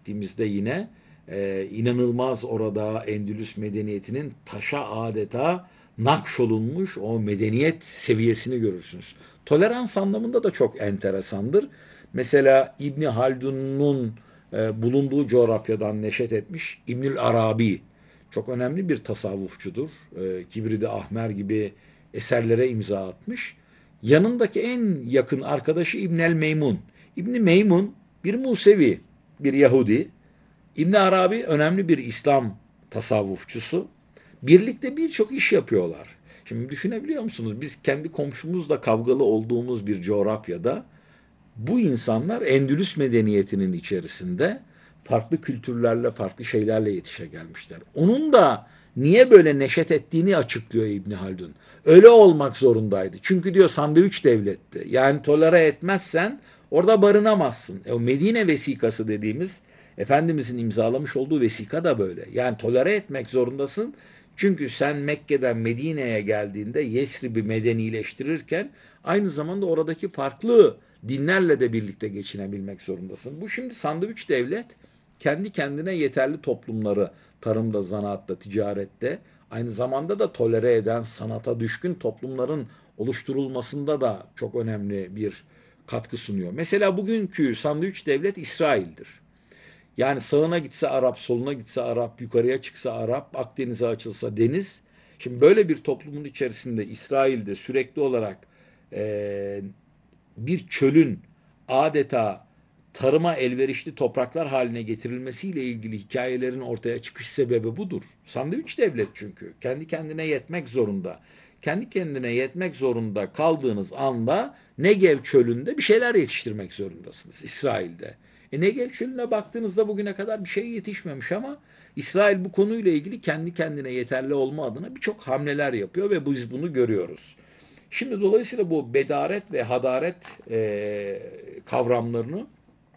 gittiğimizde yine inanılmaz orada Endülüs medeniyetinin taşa adeta nakşolunmuş o medeniyet seviyesini görürsünüz. Tolerans anlamında da çok enteresandır. Mesela İbni Haldun'un bulunduğu coğrafyadan neşet etmiş İbnül Arabi çok önemli bir tasavvufçudur. Kibri-i Ahmer gibi eserlere imza atmış. Yanındaki en yakın arkadaşı İbnel Meymun. İbni Meymun bir Musevi, bir Yahudi. İbn Arabi önemli bir İslam tasavvufçusu. Birlikte birçok iş yapıyorlar. Şimdi düşünebiliyor musunuz? Biz kendi komşumuzla kavgalı olduğumuz bir coğrafyada bu insanlar Endülüs medeniyetinin içerisinde farklı kültürlerle, farklı şeylerle yetişe gelmişler. Onun da niye böyle neşet ettiğini açıklıyor İbni Haldun. Öyle olmak zorundaydı. Çünkü diyor sandviç devletti. Yani tolere etmezsen orada barınamazsın. O Medine vesikası dediğimiz Efendimizin imzalamış olduğu vesika da böyle. Yani tolere etmek zorundasın. Çünkü sen Mekke'den Medine'ye geldiğinde Yesrib'i medenileştirirken aynı zamanda oradaki farklı dinlerle de birlikte geçinebilmek zorundasın. Bu şimdi sandviç devlet kendi kendine yeterli toplumları tarımda, zanaatta, ticarette aynı zamanda da tolere eden, sanata düşkün toplumların oluşturulmasında da çok önemli bir katkı sunuyor. Mesela bugünkü sandviç devlet İsrail'dir. Yani sağına gitse Arap, soluna gitse Arap, yukarıya çıksa Arap, Akdeniz'e açılsa deniz. Şimdi böyle bir toplumun içerisinde İsrail'de sürekli olarak e, bir çölün adeta tarıma elverişli topraklar haline getirilmesiyle ilgili hikayelerin ortaya çıkış sebebi budur. Sandviç devlet çünkü. Kendi kendine yetmek zorunda. Kendi kendine yetmek zorunda kaldığınız anda Negev çölünde bir şeyler yetiştirmek zorundasınız İsrail'de. Negev çölüne baktığınızda bugüne kadar bir şey yetişmemiş ama İsrail bu konuyla ilgili kendi kendine yeterli olma adına birçok hamleler yapıyor ve biz bunu görüyoruz. Şimdi dolayısıyla bu bedaret ve hadaret kavramlarını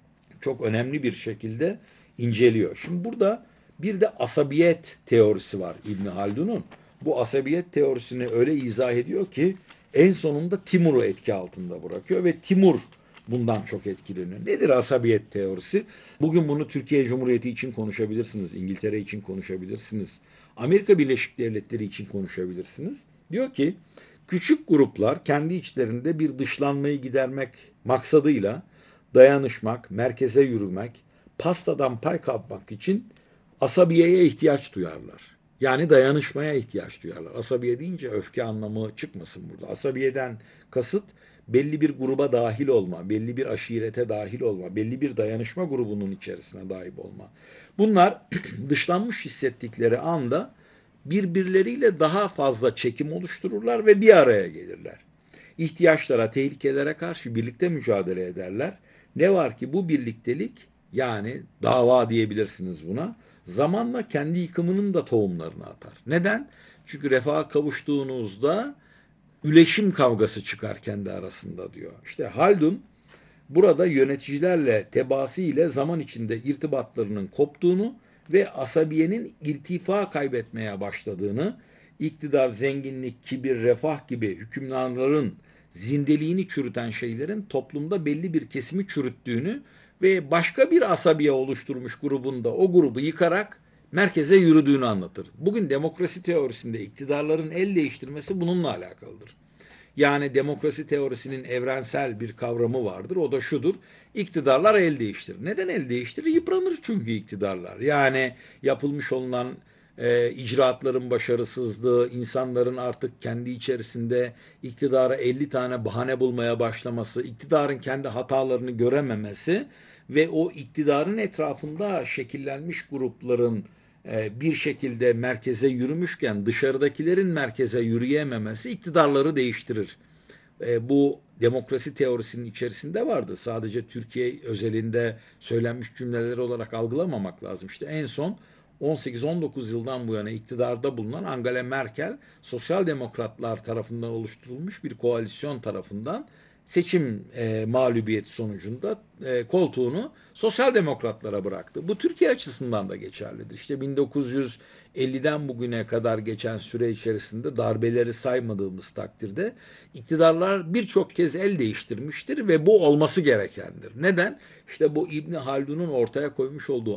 çok önemli bir şekilde inceliyor. Şimdi burada bir de asabiyet teorisi var İbn Haldun'un. Bu asabiyet teorisini öyle izah ediyor ki en sonunda Timur'u etki altında bırakıyor ve Timur bundan çok etkileniyor. Nedir asabiyet teorisi? Bugün bunu Türkiye Cumhuriyeti için konuşabilirsiniz, İngiltere için konuşabilirsiniz, Amerika Birleşik Devletleri için konuşabilirsiniz. Diyor ki küçük gruplar kendi içlerinde bir dışlanmayı gidermek maksadıyla dayanışmak, merkeze yürümek, pastadan pay kapmak için asabiyeye ihtiyaç duyarlar. Yani dayanışmaya ihtiyaç duyarlar. Asabiye deyince öfke anlamı çıkmasın burada. Asabiyeden kasıt belli bir gruba dahil olma, belli bir aşirete dahil olma, belli bir dayanışma grubunun içerisine dahil olma. Bunlar dışlanmış hissettikleri anda birbirleriyle daha fazla çekim oluştururlar ve bir araya gelirler. İhtiyaçlara, tehlikelere karşı birlikte mücadele ederler. Ne var ki bu birliktelik yani dava diyebilirsiniz buna. Zamanla kendi yıkımının da tohumlarını atar. Neden? Çünkü refaha kavuştuğunuzda üleşim kavgası çıkar kendi arasında diyor. İşte Haldun burada yöneticilerle tebaası ile zaman içinde irtibatlarının koptuğunu ve asabiyenin irtifa kaybetmeye başladığını, iktidar, zenginlik, kibir, refah gibi hükümranların zindeliğini çürüten şeylerin toplumda belli bir kesimi çürüttüğünü ve başka bir asabiye oluşturmuş grubunda o grubu yıkarak merkeze yürüdüğünü anlatır. Bugün demokrasi teorisinde iktidarların el değiştirmesi bununla alakalıdır. Yani demokrasi teorisinin evrensel bir kavramı vardır. O da şudur. İktidarlar el değiştirir. Neden el değiştirir? Yıpranır çünkü iktidarlar. Yani yapılmış olunan icraatların başarısızlığı, insanların artık kendi içerisinde iktidara 50 tane bahane bulmaya başlaması, iktidarın kendi hatalarını görememesi ve o iktidarın etrafında şekillenmiş grupların bir şekilde merkeze yürümüşken dışarıdakilerin merkeze yürüyememesi iktidarları değiştirir. Bu demokrasi teorisinin içerisinde vardı. Sadece Türkiye özelinde söylenmiş cümleler olarak algılamamak lazım. İşte en son 18-19 yıldan bu yana iktidarda bulunan Angela Merkel, sosyal demokratlar tarafından oluşturulmuş bir koalisyon tarafından seçim mağlubiyeti sonucunda koltuğunu sosyal demokratlara bıraktı. Bu Türkiye açısından da geçerlidir. İşte 1950'den bugüne kadar geçen süre içerisinde darbeleri saymadığımız takdirde iktidarlar birçok kez el değiştirmiştir ve bu olması gerekendir. Neden? İşte bu İbni Haldun'un ortaya koymuş olduğu